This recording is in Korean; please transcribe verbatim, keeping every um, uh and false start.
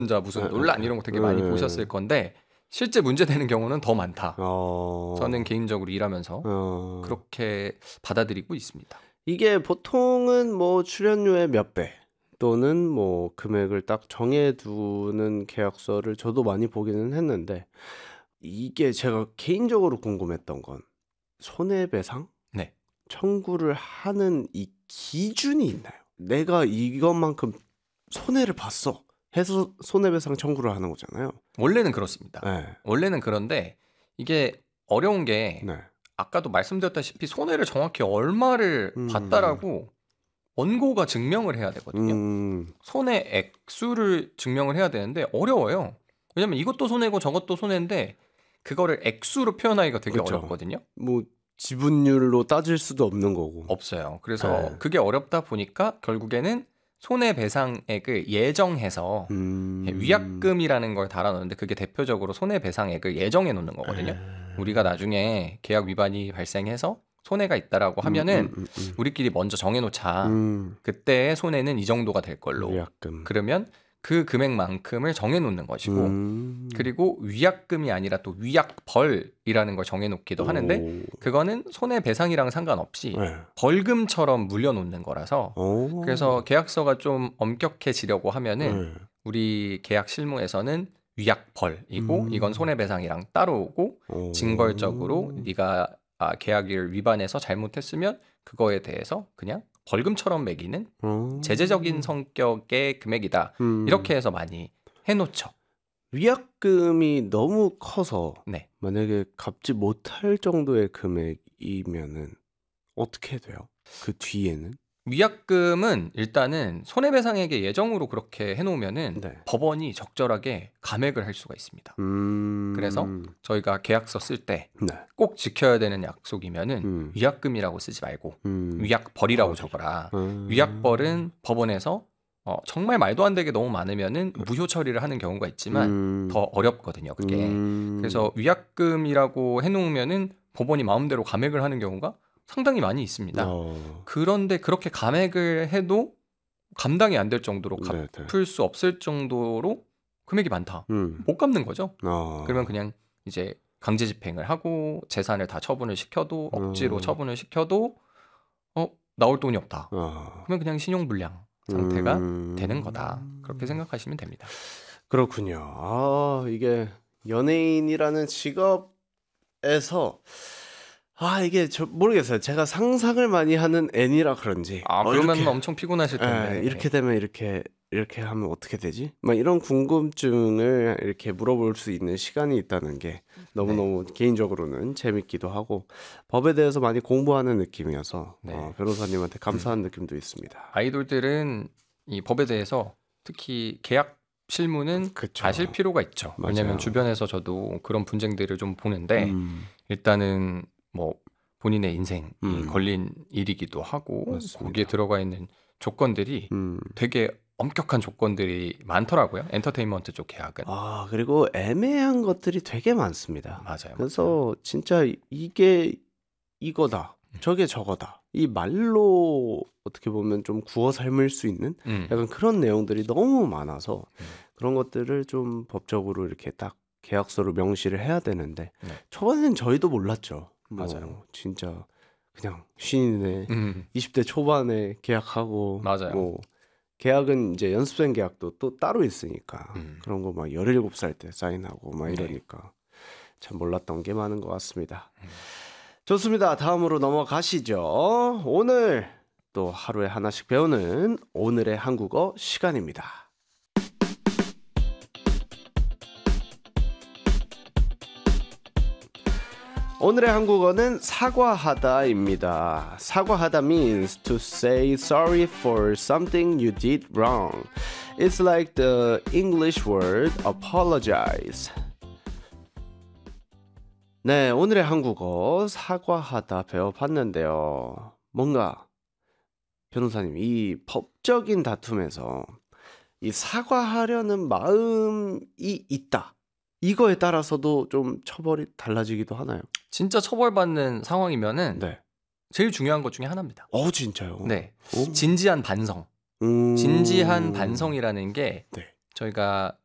자 무슨 에, 논란 이런 거 되게 많이 에, 보셨을 건데 실제 문제되는 경우는 더 많다. 어, 저는 개인적으로 일하면서 어, 그렇게 받아들이고 있습니다. 이게 보통은 뭐 출연료의 몇 배 또는 뭐 금액을 딱 정해두는 계약서를 저도 많이 보기는 했는데 이게 제가 개인적으로 궁금했던 건 손해배상 네. 청구를 하는 이 기준이 있나요? 내가 이것만큼 손해를 봤어 해서 손해배상 청구를 하는 거잖아요. 원래는 그렇습니다. 네, 원래는 그런데 이게 어려운 게 네. 아까도 말씀드렸다시피 손해를 정확히 얼마를 음, 봤다라고 원고가 증명을 해야 되거든요. 음, 손해 액수를 증명을 해야 되는데 어려워요. 왜냐면 이것도 손해고 저것도 손해인데 그거를 액수로 표현하기가 되게 그쵸. 어렵거든요. 뭐 지분율로 따질 수도 없는 거고. 없어요. 그래서 네. 그게 어렵다 보니까 결국에는 손해배상액을 예정해서 음, 위약금이라는 걸 달아놓는데 그게 대표적으로 손해배상액을 예정해 놓는 거거든요. 에, 우리가 나중에 계약 위반이 발생해서 손해가 있다라고 음, 하면은 음, 음, 음. 우리끼리 먼저 정해놓자. 음, 그때의 손해는 이 정도가 될 걸로. 위약금. 그러면 그 금액만큼을 정해놓는 것이고 음, 그리고 위약금이 아니라 또 위약벌이라는 걸 정해놓기도 하는데 오, 그거는 손해배상이랑 상관없이 네. 벌금처럼 물려놓는 거라서 오, 그래서 계약서가 좀 엄격해지려고 하면은 네. 우리 계약 실무에서는 위약벌이고 음, 이건 손해배상이랑 따로 오고 오, 징벌적으로 네가 아, 계약을 위반해서 잘못했으면 그거에 대해서 그냥 벌금처럼 매기는 오, 제재적인 성격의 금액이다. 음, 이렇게 해서 많이 해놓죠. 위약금이 너무 커서 네. 만약에 갚지 못할 정도의 금액이면은 어떻게 돼요? 그 뒤에는? 위약금은 일단은 손해배상액의 예정으로 그렇게 해놓으면은 네. 법원이 적절하게 감액을 할 수가 있습니다. 음, 그래서 저희가 계약서 쓸 때 꼭 네. 지켜야 되는 약속이면은 음, 위약금이라고 쓰지 말고 음, 위약벌이라고 벌. 적어라. 음, 위약벌은 법원에서 어, 정말 말도 안 되게 너무 많으면은 무효 처리를 하는 경우가 있지만 음, 더 어렵거든요, 그게. 음, 그래서 위약금이라고 해놓으면은 법원이 마음대로 감액을 하는 경우가 상당히 많이 있습니다. 어, 그런데 그렇게 감액을 해도 감당이 안 될 정도로 네, 네. 갚을 수 없을 정도로 금액이 많다. 음, 못 갚는 거죠. 어, 그러면 그냥 이제 강제 집행을 하고 재산을 다 처분을 시켜도 억지로 어, 처분을 시켜도 어 나올 돈이 없다. 어, 그러면 그냥 신용불량 상태가 음, 되는 거다. 그렇게 생각하시면 됩니다. 그렇군요. 아, 이게 연예인이라는 직업에서 아, 이게 저 모르겠어요. 제가 상상을 많이 하는 애니라 그런지. 아 어, 그러면 이렇게, 엄청 피곤하실 텐데. 예, 이렇게 되면 이렇게 이렇게 하면 어떻게 되지? 막 이런 궁금증을 이렇게 물어볼 수 있는 시간이 있다는 게 너무너무 개인적으로는 재밌기도 하고 법에 대해서 많이 공부하는 느낌이어서 네. 어, 변호사님한테 감사한 느낌도 있습니다. 아이돌들은 이 법에 대해서 특히 계약 실무는 그쵸. 아실 필요가 있죠. 맞아요. 왜냐면 주변에서 저도 그런 분쟁들을 좀 보는데 음, 일단은 뭐 본인의 인생이 음. 걸린 일이기도 하고 맞습니다. 거기에 들어가 있는 조건들이 음. 되게 엄격한 조건들이 많더라고요. 엔터테인먼트 쪽 계약은. 아, 그리고 애매한 것들이 되게 많습니다. 맞아요. 맞아요. 그래서 진짜 이게 이거다, 저게 저거다. 이 말로 어떻게 보면 좀 구워 삶을 수 있는 음. 약간 그런 내용들이 너무 많아서 음. 그런 것들을 좀 법적으로 이렇게 딱 계약서로 명시를 해야 되는데 네. 초반엔 저희도 몰랐죠. 뭐 맞아요. 진짜 그냥 신인의 음. 이십 대 초반에 계약하고 맞아요. 뭐 계약은 이제 연습생 계약도 또 따로 있으니까 음. 그런 거 막 열일곱 살 때 사인하고 막 네. 이러니까 참 몰랐던 게 많은 것 같습니다. 음. 좋습니다. 다음으로 넘어가시죠. 오늘 또 하루에 하나씩 배우는 오늘의 한국어 시간입니다. 오늘의 한국어는 사과하다입니다. 사과하다 means to say sorry for something you did wrong. It's like the English word apologize. 네, 오늘의 한국어 사과하다 배워봤는데요. 뭔가 변호사님, 이 법적인 다툼에서 이 사과하려는 마음이 있다. 이거에 따라서도 좀 처벌이 달라지기도 하나요? 진짜 처벌받는 상황이면은 네. 제일 중요한 것 중에 하나입니다. 어, 진짜요? 네. 오. 진지한 반성. 음... 진지한 반성이라는 게 네. 저희가